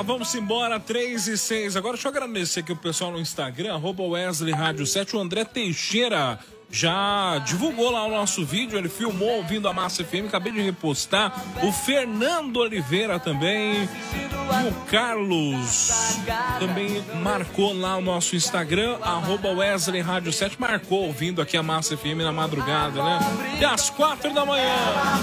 vamos embora, 3:06. Agora deixa eu agradecer aqui o pessoal no Instagram, @Wesley Rádio 7, o André Teixeira já divulgou lá o nosso vídeo, ele filmou ouvindo a Massa FM, acabei de repostar. O Fernando Oliveira também, e o Carlos também marcou lá o nosso Instagram, @Wesley Rádio 7, marcou ouvindo aqui a Massa FM na madrugada, né? E às 4 da manhã.